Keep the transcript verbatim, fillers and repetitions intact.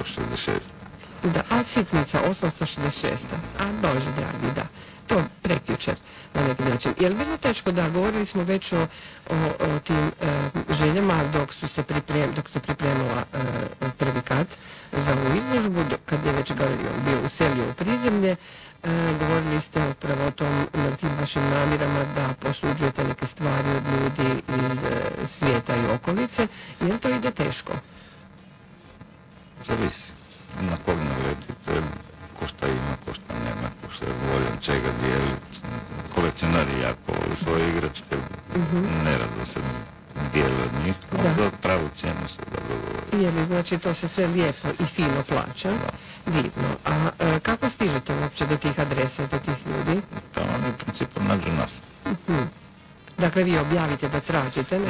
šezdeset šest. Da, a sitnica osamsto šezdeset šest. A Bože dragi, da. To prekjučer na neki način. Je li bilo teško da govorili smo već o, o, o tim e, željama dok su se priprem, dok se pripremala e, prvi kat za ovu izložbu, dok, kad je već Galerijom bio uselio u prizemlje, e, govorili ste upravo o tom, na tim vašim namirama da posuđujete neke stvari od ljudi iz e, svijeta i okolice. Je li to ide teško? Zavisi. Na kog naletite, ko šta ima, ko šta nema, ko šta je voljan čega dijeliti. Kolekcionari jako voli svoje igračke, mm-hmm. nerado se dijeli od njih, ali za pravu cijenu se zadovoljuje. Je li, znači to se sve lijepo i fino plaća, da. Vidno. A e, kako stižete uopće do tih adresa, do tih ljudi? Pa oni u principu nađu nas. Mm-hmm. Dakle, vi objavite da tražite nešto?